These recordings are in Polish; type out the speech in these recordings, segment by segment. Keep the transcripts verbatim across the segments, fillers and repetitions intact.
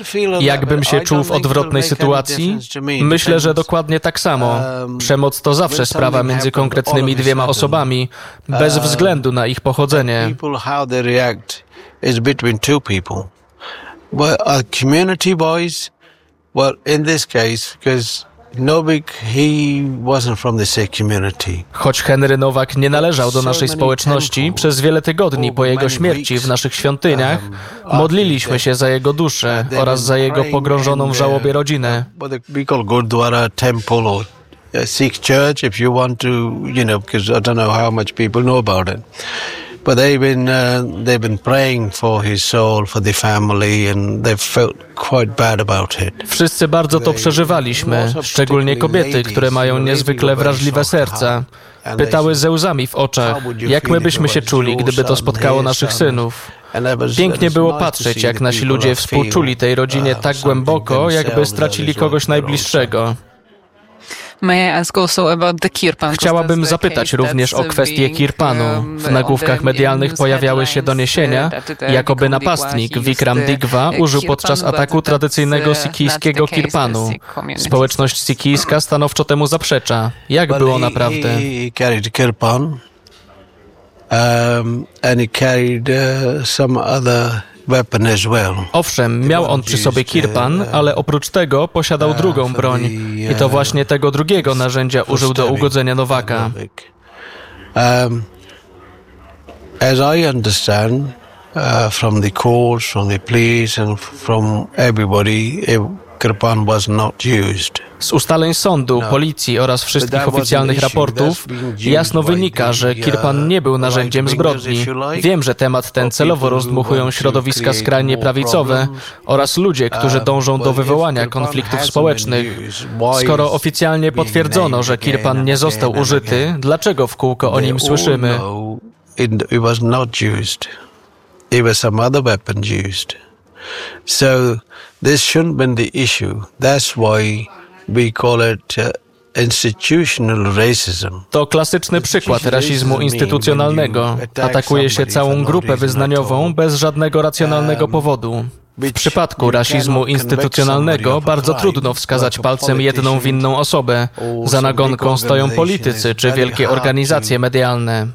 Jakbym się czuł w odwrotnej sytuacji? Myślę, że dokładnie tak samo. Przemoc to zawsze sprawa między konkretnymi dwiema osobami, bez względu na ich pochodzenie. Choć Henry Nowak nie należał do naszej społeczności, przez wiele tygodni po jego śmierci w naszych świątyniach modliliśmy się za jego duszę oraz za jego pogrążoną w żałobie rodzinę. Sikh church, if you want to, you know, because I don't know how much people know about it. But they've been uh, they've been praying for his soul, for the family, and they've felt quite bad about it. Wszyscy bardzo to przeżywaliśmy, szczególnie kobiety, które mają niezwykle wrażliwe serca. Pytały ze łzami w oczach, jak my byśmy się czuli, gdyby to spotkało naszych synów. Pięknie było patrzeć, jak nasi ludzie współczuli tej rodzinie tak głęboko, jakby stracili kogoś najbliższego. Chciałabym zapytać również o kwestię Kirpanu. W nagłówkach medialnych pojawiały się doniesienia, jakoby napastnik Vikram Digwa użył podczas ataku tradycyjnego sikijskiego Kirpanu. Społeczność sikijska stanowczo temu zaprzecza. Jak było naprawdę? Owszem, miał on przy sobie kirpan, ale oprócz tego posiadał drugą broń i to właśnie tego drugiego narzędzia użył do ugodzenia Nowaka. As I understand from the courts, from the police and from everybody, kirpan was not used. Z ustaleń sądu, policji oraz wszystkich oficjalnych raportów jasno wynika, że kirpan nie był narzędziem zbrodni. Wiem, że temat ten celowo rozdmuchują środowiska skrajnie prawicowe oraz ludzie, którzy dążą do wywołania konfliktów społecznych. Skoro oficjalnie potwierdzono, że kirpan nie został użyty, dlaczego w kółko o nim słyszymy? It was not used. It was some other weapon used. So this shouldn't be the issue. That's why we call it uh, institutional racism. To klasyczny przykład rasizmu instytucjonalnego. Atakuje się całą grupę wyznaniową bez żadnego racjonalnego powodu. W przypadku rasizmu instytucjonalnego bardzo trudno wskazać palcem jedną winną osobę. Za nagonką stoją politycy czy wielkie organizacje medialne.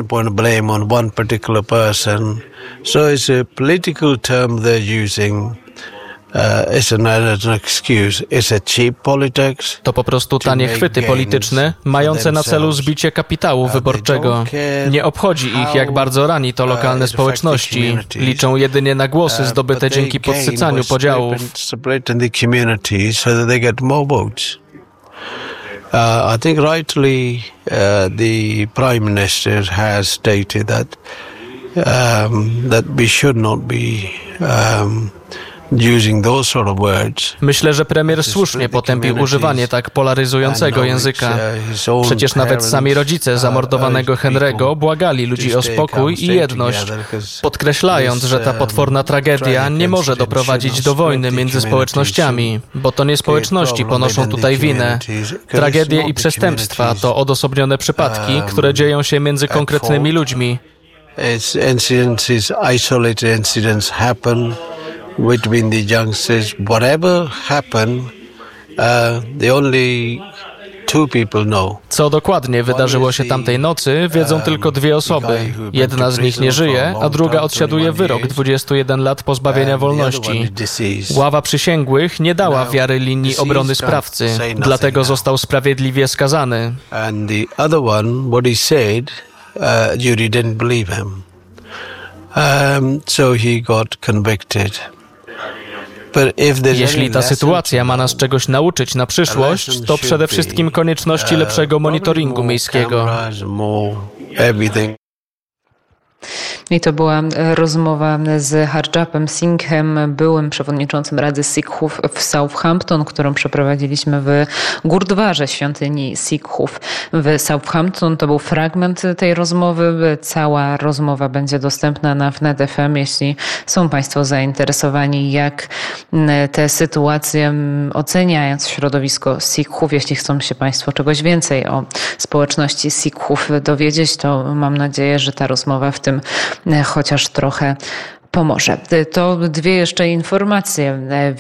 So it's a political term they're using. Uh, it's an excuse. It's a cheap politics. To po prostu tanie chwyty polityczne, mające na celu zbicie kapitału wyborczego. Nie obchodzi ich, jak bardzo rani to lokalne społeczności. Liczą jedynie na głosy zdobyte dzięki podsycaniu podziałów. I think rightly uh, the Prime Minister has stated that um, that we should not be um, Myślę, że premier słusznie potępił używanie tak polaryzującego języka. Przecież nawet sami rodzice zamordowanego Henry'ego błagali ludzi o spokój i jedność, podkreślając, że ta potworna tragedia nie może doprowadzić do wojny między społecznościami, bo to nie społeczności ponoszą tutaj winę. Tragedie i przestępstwa to odosobnione przypadki, które dzieją się między konkretnymi ludźmi. Between the youngsters, whatever happened, uh, the only two people know. Co dokładnie wydarzyło się tamtej nocy, wiedzą tylko dwie osoby. Jedna z nich nie żyje, a druga odsiaduje wyrok dwudziestu jeden lat pozbawienia wolności. Ława przysięgłych nie dała wiary linii obrony sprawcy, dlatego został sprawiedliwie skazany. And the other one, what he said, uh, jury didn't believe him. Um, so he got convicted. Jeśli ta sytuacja ma nas czegoś nauczyć na przyszłość, to przede wszystkim konieczności lepszego monitoringu miejskiego. I to była rozmowa z Harjapem Singhem, byłym przewodniczącym Rady Sikhów w Southampton, którą przeprowadziliśmy w Gurdwarze, świątyni Sikhów w Southampton. To był fragment tej rozmowy. Cała rozmowa będzie dostępna na Wnet F M, jeśli są Państwo zainteresowani, jak tę sytuację oceniając środowisko Sikhów. Jeśli chcą się Państwo czegoś więcej o społeczności Sikhów dowiedzieć, to mam nadzieję, że ta rozmowa w tym chociaż trochę pomoże. To dwie jeszcze informacje.